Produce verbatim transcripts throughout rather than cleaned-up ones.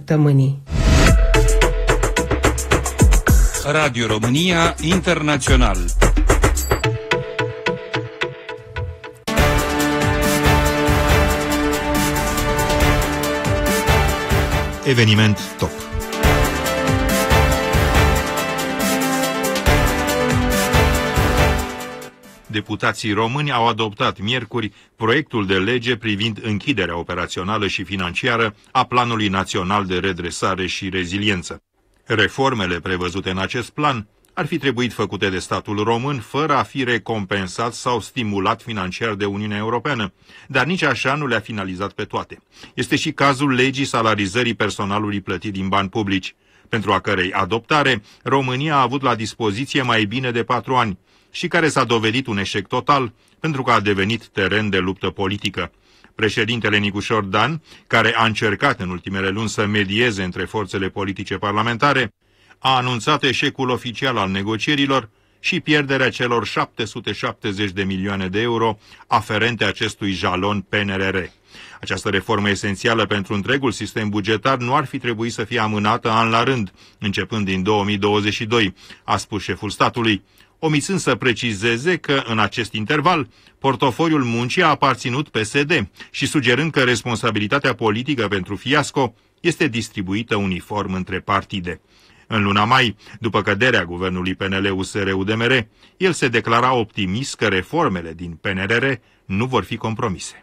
săptămânii. Radio România Internațional. Eveniment top. Deputații români au adoptat miercuri proiectul de lege privind închiderea operațională și financiară a Planului Național de Redresare și Reziliență. Reformele prevăzute în acest plan ar fi trebuit făcute de statul român fără a fi recompensat sau stimulat financiar de Uniunea Europeană, dar nici așa nu le-a finalizat pe toate. Este și cazul legii salarizării personalului plătit din bani publici, pentru a cărei adoptare România a avut la dispoziție mai bine de patru ani și care s-a dovedit un eșec total pentru că a devenit teren de luptă politică. Președintele Nicușor Dan, care a încercat în ultimele luni să medieze între forțele politice parlamentare, a anunțat eșecul oficial al negocierilor și pierderea celor șapte sute șaptezeci de milioane de euro aferente acestui jalon P N R R. Această reformă esențială pentru întregul sistem bugetar nu ar fi trebuit să fie amânată an la rând, începând din două mii douăzeci și doi, a spus șeful statului, omițând să precizeze că, în acest interval, portofoliul muncii a aparținut P S D și sugerând că responsabilitatea politică pentru fiasco este distribuită uniform între partide. În luna mai, după căderea guvernului P N L U S R U D M R, el se declara optimist că reformele din P N R R nu vor fi compromise.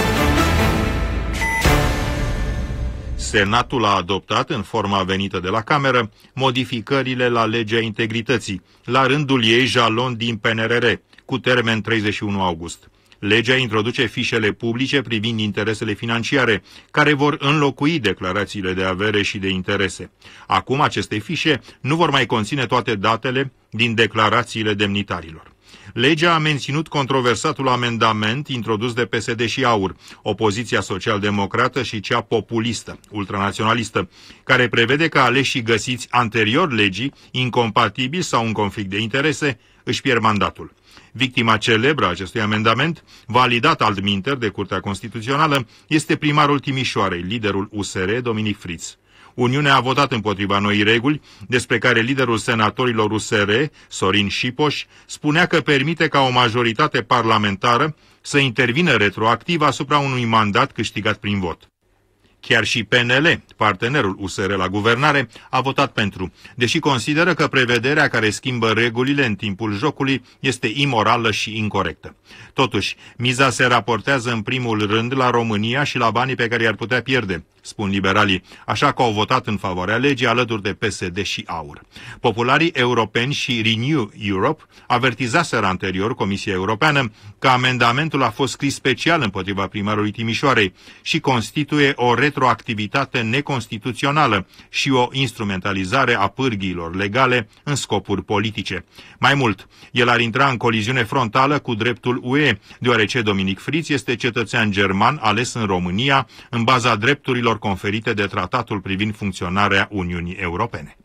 Senatul a adoptat, în forma venită de la Cameră, modificările la legea integrității, la rândul ei jalon din P N R R, cu termen treizeci și unu august. Legea introduce fișele publice privind interesele financiare, care vor înlocui declarațiile de avere și de interese. Acum aceste fișe nu vor mai conține toate datele din declarațiile demnitarilor. Legea a menținut controversatul amendament introdus de P S D și AUR, opoziția social-democrată și cea populistă, ultranaționalistă, care prevede că aleșii găsiți anterior legii, incompatibili sau în conflict de interese, își pierd mandatul. Victima celebră a acestui amendament, validat altminteri de Curtea Constituțională, este primarul Timișoarei, liderul U S R, Dominic Friț. Uniunea a votat împotriva noii reguli, despre care liderul senatorilor U S R, Sorin Șipoș, spunea că permite ca o majoritate parlamentară să intervină retroactiv asupra unui mandat câștigat prin vot. Chiar și P N L, partenerul U S R la guvernare, a votat pentru, deși consideră că prevederea care schimbă regulile în timpul jocului este imorală și incorectă. Totuși, miza se raportează în primul rând la România și la banii pe care i-ar putea pierde, spun liberalii, așa că au votat în favoarea legii alături de P S D și AUR. Popularii europeni și Renew Europe avertizaseră anterior Comisia Europeană că amendamentul a fost scris special împotriva primarului Timișoarei și constituie o retroactivitate neconstituțională și o instrumentalizare a pârghiilor legale în scopuri politice. Mai mult, el ar intra în coliziune frontală cu dreptul U E, deoarece Dominic Friț este cetățean german ales în România în baza drepturilor conferite de tratatul privind funcționarea Uniunii Europene.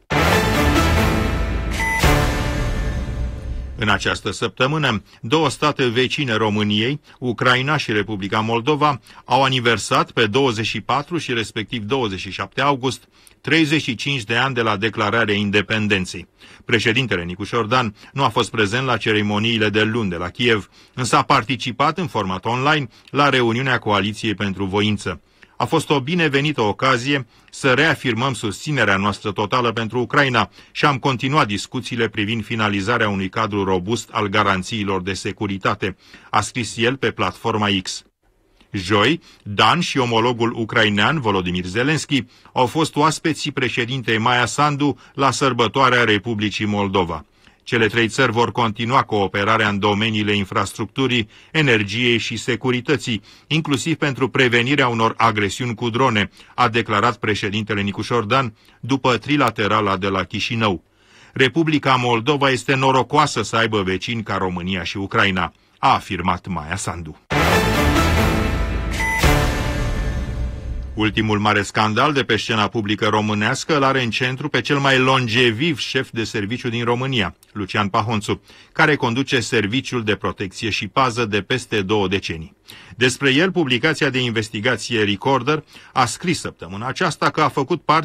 În această săptămână, două state vecine României, Ucraina și Republica Moldova, au aniversat pe douăzeci și patru și respectiv douăzeci și șapte august treizeci și cinci de ani de la declararea independenței. Președintele Nicușor Dan nu a fost prezent la ceremoniile de luni de la Kiev, însă a participat în format online la reuniunea Coaliției pentru Voință. A fost o binevenită ocazie să reafirmăm susținerea noastră totală pentru Ucraina și am continuat discuțiile privind finalizarea unui cadru robust al garanțiilor de securitate, a scris el pe platforma X. Joi, Dan și omologul ucrainean Volodymyr Zelensky au fost oaspeții președintei Maia Sandu la sărbătoarea Republicii Moldova. Cele trei țări vor continua cooperarea în domeniile infrastructurii, energiei și securității, inclusiv pentru prevenirea unor agresiuni cu drone, a declarat președintele Nicușor Dan după trilaterala de la Chișinău. Republica Moldova este norocoasă să aibă vecini ca România și Ucraina, a afirmat Maia Sandu. Ultimul mare scandal de pe scena publică românească îl are în centru pe cel mai longeviv șef de serviciu din România, Lucian Pahonțu, care conduce serviciul de protecție și pază de peste două decenii. Despre el, publicația de investigație Recorder a scris săptămâna aceasta că a făcut parte